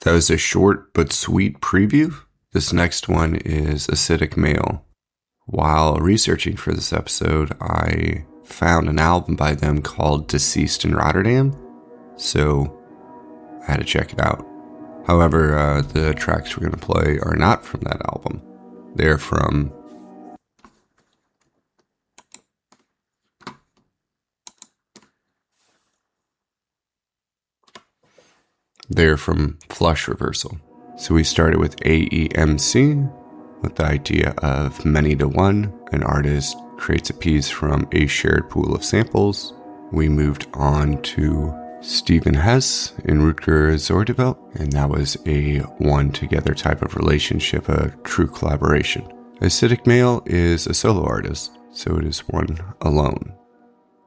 That was a short but sweet preview. This next one is Acidic Male. While researching for this episode, I found an album by them called Deceased in Rotterdam, so I had to check it out. However, the tracks we're going to play are not from that album. They're from Flush Reversal. So we started with AEMC, with the idea of many to one. An artist creates a piece from a shared pool of samples. We moved on to Stephen Hess in Rutger Zordevel, and that was a one together type of relationship, a true collaboration. Acidic Male is a solo artist, so it is one alone.